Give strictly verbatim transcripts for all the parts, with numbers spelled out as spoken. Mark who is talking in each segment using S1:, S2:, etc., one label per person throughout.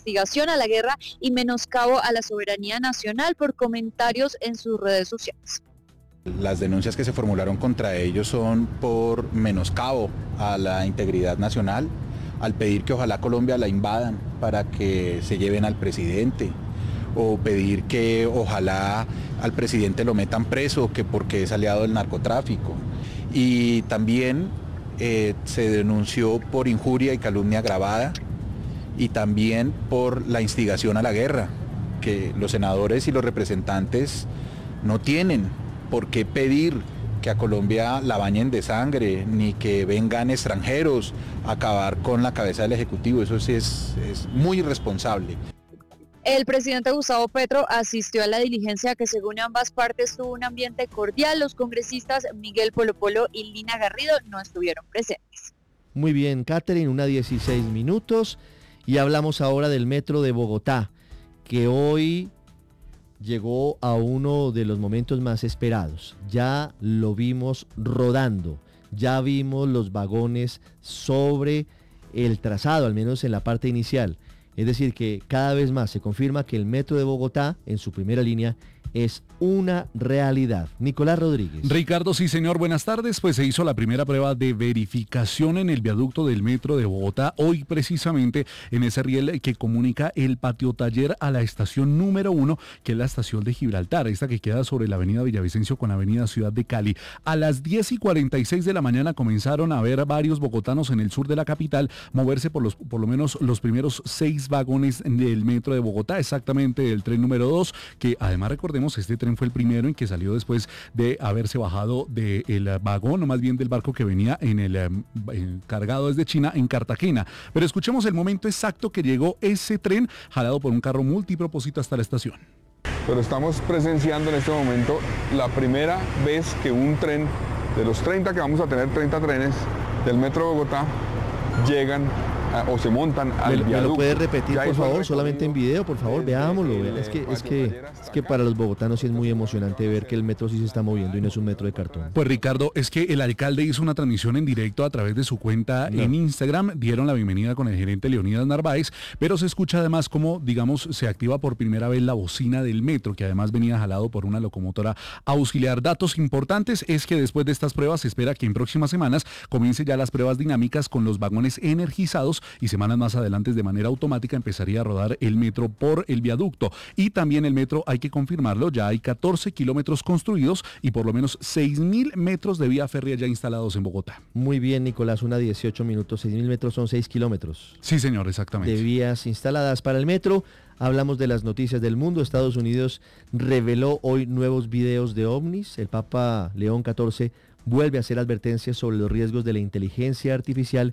S1: instigación a la guerra y menoscabo a la soberanía nacional por comentarios en sus redes sociales.
S2: Las denuncias que se formularon contra ellos son por menoscabo a la integridad nacional, al pedir que ojalá Colombia la invadan para que se lleven al presidente, o pedir que ojalá al presidente lo metan preso, que porque es aliado del narcotráfico. Y también eh, se denunció por injuria y calumnia agravada, y también por la instigación a la guerra, que los senadores y los representantes no tienen por qué pedir que a Colombia la bañen de sangre, ni que vengan extranjeros a acabar con la cabeza del Ejecutivo. Eso sí es, es muy irresponsable.
S1: El presidente Gustavo Petro asistió a la diligencia que según ambas partes tuvo un ambiente cordial. Los congresistas Miguel Polo Polo y Lina Garrido no estuvieron presentes.
S3: Muy bien, Catherine, una dieciséis minutos y hablamos ahora del metro de Bogotá, que hoy llegó a uno de los momentos más esperados. Ya lo vimos rodando, ya vimos los vagones sobre el trazado, al menos en la parte inicial. Es decir, que cada vez más se confirma que el metro de Bogotá, en su primera línea, es una realidad. Nicolás Rodríguez.
S4: Ricardo, sí señor, buenas tardes. Pues se hizo la primera prueba de verificación en el viaducto del metro de Bogotá, hoy precisamente en ese riel que comunica el patio taller a la estación número uno, que es la estación de Gibraltar, esta que queda sobre la avenida Villavicencio con la avenida Ciudad de Cali. A las diez y cuarenta y seis de la mañana comenzaron a ver varios bogotanos en el sur de la capital moverse por los por lo menos los primeros seis vagones del metro de Bogotá, exactamente del tren número dos, que además recordemos este tren fue el primero en que salió después de haberse bajado del vagón, o más bien del barco que venía en el eh, cargado desde China en Cartagena. Pero escuchemos el momento exacto que llegó ese tren jalado por un carro multipropósito hasta la estación.
S5: Pero estamos presenciando en este momento la primera vez que un tren, de los treinta que vamos a tener, treinta trenes del metro de Bogotá, llegan a, o se montan al
S3: viaducto. ¿Me lo puede repetir, por favor? Solamente en video, por favor, veámoslo. El, es que, es que, es que para los bogotanos sí es muy emocionante ver que el metro sí se está moviendo y no es un metro de cartón.
S4: Pues Ricardo, es que el alcalde hizo una transmisión en directo a través de su cuenta no. en Instagram, dieron la bienvenida con el gerente Leonidas Narváez, pero se escucha además como, digamos, se activa por primera vez la bocina del metro, que además venía jalado por una locomotora auxiliar. Datos importantes es que después de estas pruebas se espera que en próximas semanas comience ya las pruebas dinámicas con los vagones energizados, y semanas más adelante de manera automática empezaría a rodar el metro por el viaducto. Y también el metro, hay que confirmarlo, ya hay catorce kilómetros construidos y por lo menos seis mil metros de vía férrea ya instalados en Bogotá.
S3: Muy bien, Nicolás, una dieciocho minutos, seis mil metros son seis kilómetros.
S4: Sí, señor, exactamente.
S3: De vías instaladas para el metro. Hablamos de las noticias del mundo. Estados Unidos reveló hoy nuevos videos de ovnis. El Papa León catorce vuelve a hacer advertencias sobre los riesgos de la inteligencia artificial.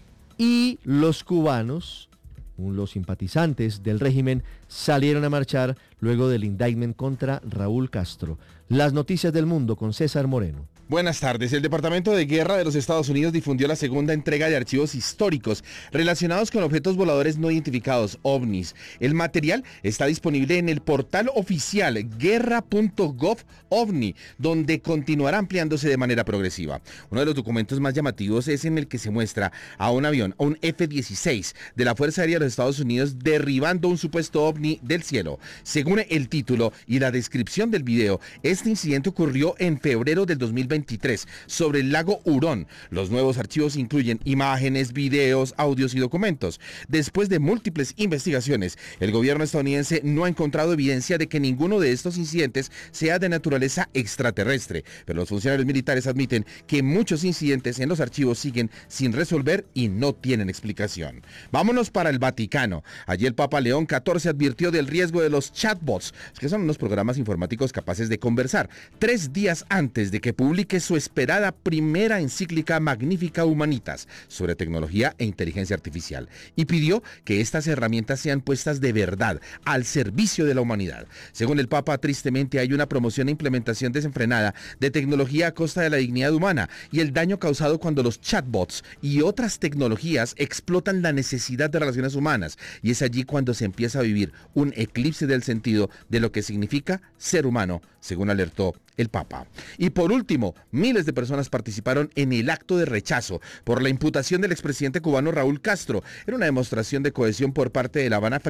S3: Y los cubanos, los simpatizantes del régimen, salieron a marchar luego del indictment contra Raúl Castro. Las noticias del mundo con César Moreno.
S6: Buenas tardes. El Departamento de Guerra de los Estados Unidos difundió la segunda entrega de archivos históricos relacionados con objetos voladores no identificados, ovnis. El material está disponible en el portal oficial guerra punto gov ovni, donde continuará ampliándose de manera progresiva. Uno de los documentos más llamativos es en el que se muestra a un avión, a un F dieciséis de la Fuerza Aérea de los Estados Unidos, derribando un supuesto ovni del cielo. Según el título y la descripción del video, este incidente ocurrió en febrero del dos mil veintitrés sobre el lago Hurón. Los nuevos archivos incluyen imágenes, videos, audios y documentos. Después de múltiples investigaciones, el gobierno estadounidense no ha encontrado evidencia de que ninguno de estos incidentes sea de naturaleza extraterrestre, pero los funcionarios militares admiten que muchos incidentes en los archivos siguen sin resolver y no tienen explicación. Vámonos para el Vaticano. Allí el Papa León catorce advirtió del riesgo de los chatbots, que son unos programas informáticos capaces de conversar, tres días antes de que publique su esperada primera encíclica Magnificat Humanitas sobre tecnología e inteligencia artificial, y pidió que estas herramientas sean puestas de verdad al servicio de la humanidad. Según el Papa, tristemente hay una promoción e implementación desenfrenada de tecnología a costa de la dignidad humana y el daño causado cuando los chatbots y otras tecnologías explotan la necesidad de relaciones humanas, y es allí cuando se empieza a vivir un eclipse del sentido de lo que significa ser humano, según alertó el Papa. Y por último, miles de personas participaron en el acto de rechazo por la imputación del expresidente cubano Raúl Castro. Era una demostración de cohesión por parte de La Habana